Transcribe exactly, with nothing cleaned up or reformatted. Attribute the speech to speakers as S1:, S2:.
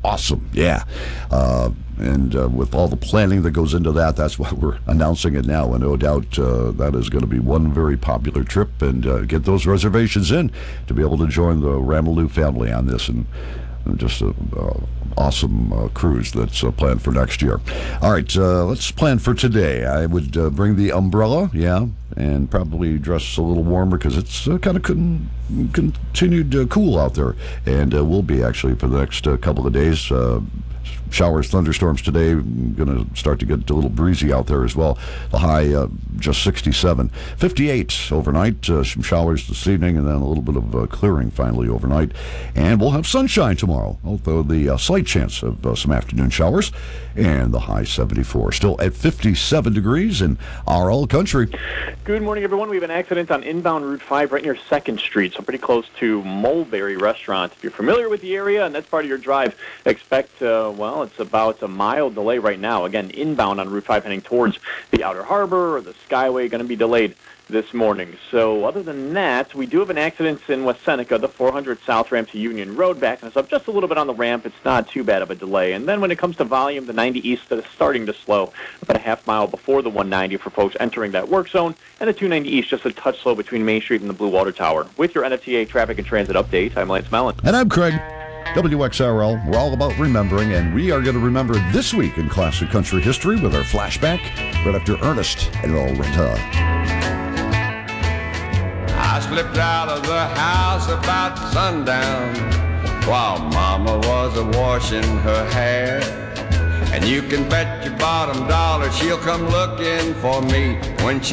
S1: Awesome, yeah. Uh, and uh, with all the planning that goes into that, that's why we're announcing it now. And no doubt uh, that is going to be one very popular trip. And uh, get those reservations in to be able to join the Ramalou family on this. And, and just an uh, awesome uh, cruise that's uh, planned for next year. All right, uh, let's plan for today. I would uh, bring the umbrella, yeah, and probably dress a little warmer because it's uh, kind of con- continued uh, cool out there. And uh, will be actually for the next uh, couple of days. Uh, Showers, thunderstorms today. Going to start to get a little breezy out there as well. The high uh, just sixty-seven. fifty-eight overnight. Uh, some showers this evening and then a little bit of uh, clearing finally overnight. And we'll have sunshine tomorrow, although the uh, slight chance of uh, some afternoon showers. And the high seventy-four. Still at fifty-seven degrees in our old country.
S2: Good morning, everyone. We have an accident on inbound Route five right near second Street, so pretty close to Mulberry Restaurant. If you're familiar with the area and that's part of your drive, expect, uh, well, it's about a mile delay right now. Again, inbound on Route five heading towards the Outer Harbor or the Skyway, going to be delayed this morning. So other than that, we do have an accident in West Seneca, the four hundred South ramp to Union Road, backing us up just a little bit on the ramp. It's not too bad of a delay. And then when it comes to volume, the ninety East is starting to slow about a half mile before the one ninety for folks entering that work zone, and the two ninety East just a touch slow between Main Street and the Blue Water Tower. With your N F T A Traffic and Transit Update, I'm Lance Mellon.
S1: And I'm Craig. W X R L, we're all about remembering, and we are going to remember this week in classic country history with our flashback right after Ernest and Loretta.
S3: I slipped out of the house about sundown while Mama was a-washing her hair. And you can bet your bottom dollar she'll come looking for me when she